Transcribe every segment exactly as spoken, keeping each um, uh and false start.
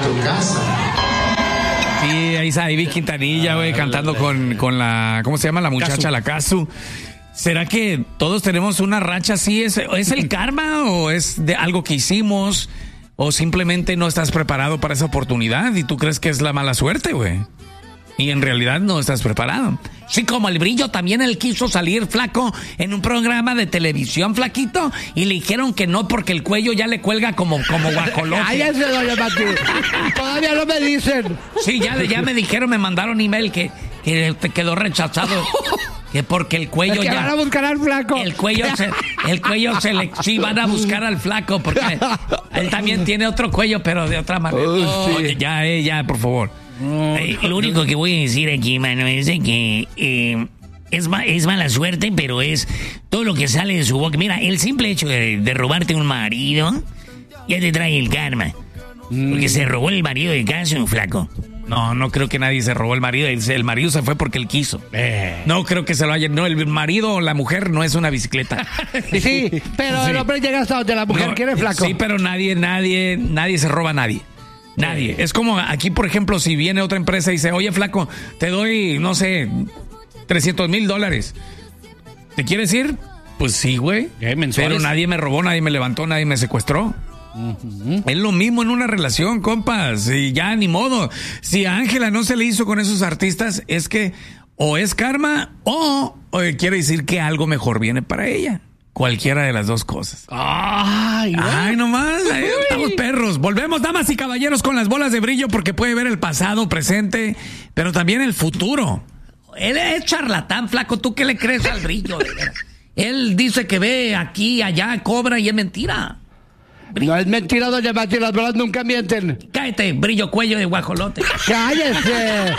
tu casa. Sí, ahí está Ivy Quintanilla, güey, cantando con, con la, ¿cómo se llama? La muchacha, Casu. la Casu. ¿Será que todos tenemos una racha así? ¿Es, ¿Es el karma o es de algo que hicimos? ¿O simplemente no estás preparado para esa oportunidad y tú crees que es la mala suerte, güey? Y en realidad no estás preparado. Sí, como el Brillo, también él quiso salir flaco en un programa de televisión, flaquito, y le dijeron que no porque el cuello ya le cuelga como, como guajolote. Cállese, doña Pati. Todavía no me dicen. Sí, ya, ya me dijeron, me mandaron email que, que te quedó rechazado. Que porque el cuello Es que ya... van a buscar al flaco. El cuello se, el cuello se le... Sí, van a buscar al flaco porque él también tiene otro cuello, pero de otra manera. Oh, sí. Oye, ya, eh, ya, por favor. Eh, lo único que voy a decir aquí, mano, es de que eh, es, ma- es mala suerte, pero es todo lo que sale de su boca. Mira, el simple hecho de, de robarte un marido ya te trae el karma. Porque se robó el marido de Casu, flaco. No, no creo que nadie se robó el marido. El, el marido se fue porque él quiso. No creo que se lo haya... No, el marido o la mujer no es una bicicleta. Sí, pero Sí. el hombre llega hasta donde la mujer No, quiere flaco. Sí, pero nadie, nadie, nadie se roba a nadie. Nadie. Es como aquí, por ejemplo, si viene otra empresa y dice, oye, flaco, te doy, no sé, trescientos mil dólares. ¿Te quieres ir? Pues sí, güey. ¿Qué, mensuales? Pero nadie me robó, nadie me levantó, nadie me secuestró. Uh-huh. Es lo mismo en una relación, compas. Y ya, ni modo. Si a Ángela no se le hizo con esos artistas, es que o es karma o, o quiere decir que algo mejor viene para ella. Cualquiera de las dos cosas. Ay, Ay, nomás, ahí estamos perros. Volvemos, damas y caballeros, con las bolas de brillo porque puede ver el pasado, presente, pero también el futuro. Él es charlatán, flaco. ¿Tú qué le crees al Brillo? De veras? Él dice que ve aquí, allá, cobra y es mentira. no es mentira, doña Pati, las bolas nunca mienten. Cállate, Brillo, cuello de guajolote. ¡Cállese!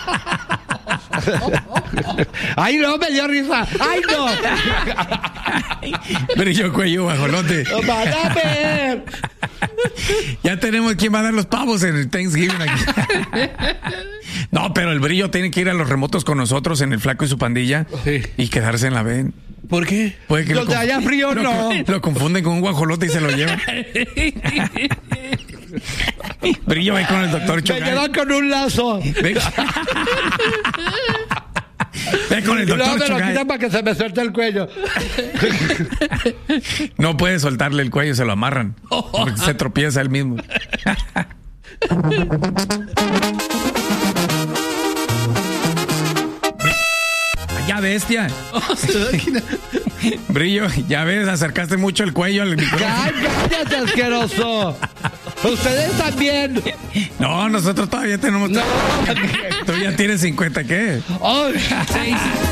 ¡Ay, no! Me dio risa. ¡Ay, no! Brillo, cuello, guajolote. ¡Van a ver! Ya tenemos quién va a dar los pavos en el Thanksgiving aquí. No, pero el Brillo tiene que ir a los remotos con nosotros en el Flaco y su pandilla Sí. y quedarse en la B E N. ¿Por qué? Puede que lo Donde conf- haya frío, lo, no. Lo confunden con un guajolote y se lo llevan. Brillo ahí con el doctor Me Chocay. llevan con un lazo. Ve, Ve con el Y luego doctor me lo Chocay. quitan para que se me suelte el cuello. No puede soltarle el cuello, se lo amarran. Porque se tropieza él mismo. Ya bestia. Brillo, ya ves, acercaste mucho el cuello al micrófono. ¡Cállate, asqueroso! Ustedes también. No, nosotros todavía tenemos... No. Tú ya tienes cincuenta, ¿qué? Ay.